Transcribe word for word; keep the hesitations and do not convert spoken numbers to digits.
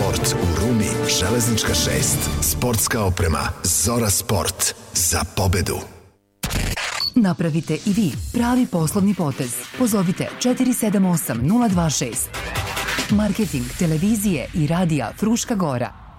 sport u Rumi, Železnička šest. Sportska oprema Zora Sport. Za pobedu. Napravite i vi pravi poslovni potez. Pozovite četiri sedam osam nula dva šest. Marketing televizije i radija Fruška Gora.